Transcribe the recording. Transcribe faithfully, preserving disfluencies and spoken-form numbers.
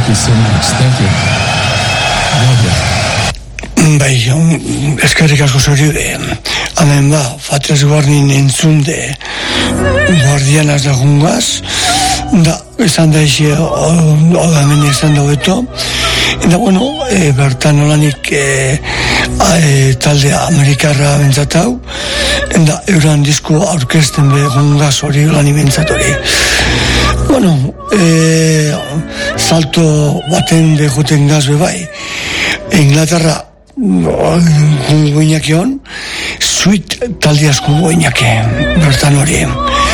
Thank you so much. Thank you. Love you. Bai, eskerrik asko zori de. Hemen ba, Fatres Warning entzunde guardianas da jungaz, da, esan da ixe, oda hemen esan da beto, eta bueno, e, bertan olanik e, e, talde amerikarra bentzatau, eta euran disko aurkezten be jungaz hori olani bentzatori. Bueno, e, salto baten be juten gazbe bai, Inglaterra gungo inakion, Sweet talde asko gungo inake, bertan hori.